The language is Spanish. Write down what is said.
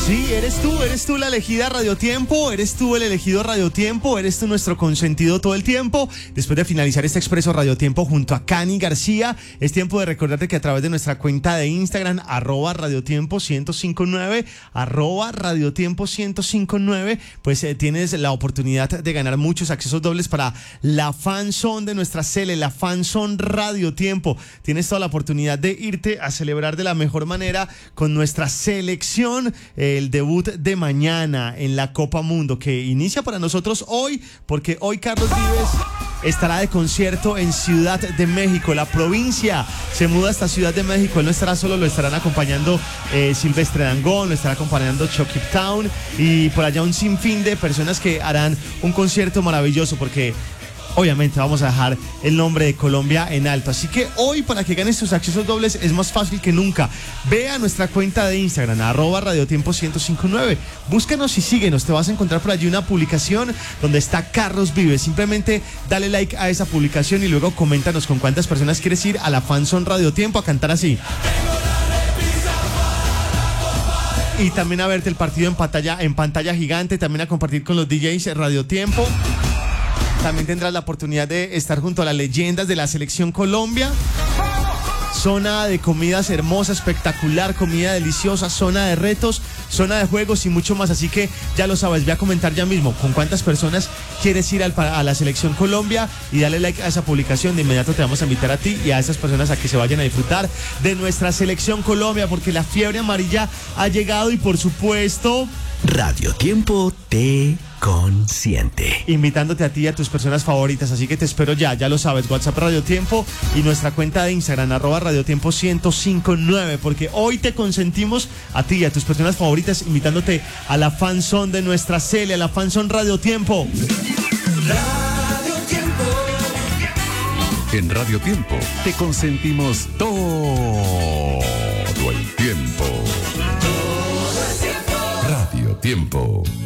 Sí, eres tú la elegida Radio Tiempo, eres tú el elegido Radio Tiempo, eres tú nuestro consentido todo el tiempo. Después de finalizar este Expreso Radio Tiempo junto a Cani García, es tiempo de recordarte que a través de nuestra cuenta de Instagram, @radiotiempo1059, @radiotiempo1059, pues tienes la oportunidad de ganar muchos accesos dobles para la fanzone de nuestra Cele, la fanzone Radio Tiempo. Tienes toda la oportunidad de irte a celebrar de la mejor manera con nuestra selección, el debut de mañana en la Copa Mundo, que inicia para nosotros hoy, porque hoy Carlos Vives estará de concierto en Ciudad de México. La provincia se muda hasta Ciudad de México. Él no estará solo, lo estarán acompañando Silvestre Dangond, lo estará acompañando Chucky Town y por allá un sinfín de personas que harán un concierto maravilloso, porque obviamente vamos a dejar el nombre de Colombia en alto. Así que hoy, para que ganes tus accesos dobles, es más fácil que nunca. Ve a nuestra cuenta de Instagram, @radiotiempo1059. Búscanos y síguenos. Te vas a encontrar por allí una publicación donde está Carlos Vives. Simplemente dale like a esa publicación y luego coméntanos con cuántas personas quieres ir a la fanzone Radio Tiempo a cantar así. Y también a verte el partido en pantalla gigante, también a compartir con los DJs Radio Tiempo. También tendrás la oportunidad de estar junto a las leyendas de la Selección Colombia. Zona de comidas hermosa, espectacular, comida deliciosa, zona de retos, zona de juegos y mucho más. Así que ya lo sabes, ve a comentar ya mismo con cuántas personas quieres ir a la Selección Colombia y dale like a esa publicación. De inmediato te vamos a invitar a ti y a esas personas a que se vayan a disfrutar de nuestra Selección Colombia, porque la fiebre amarilla ha llegado y por supuesto Radio Tiempo te consiente. Invitándote a ti y a tus personas favoritas, así que te espero ya lo sabes, WhatsApp Radio Tiempo y nuestra cuenta de Instagram, @radiotiempo1059, porque hoy te consentimos a ti y a tus personas favoritas, invitándote a la fanzone de nuestra Cele, a la fanzone Radio Tiempo. Radio Tiempo. En Radio Tiempo te consentimos todo el tiempo. Radio Tiempo.